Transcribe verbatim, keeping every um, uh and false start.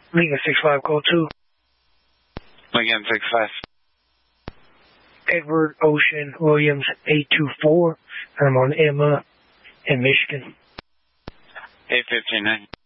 Lincoln six five, call two. Lincoln six five. Edward Ocean Williams eight two four. I'm on Emma in Michigan. eight fifty-nine.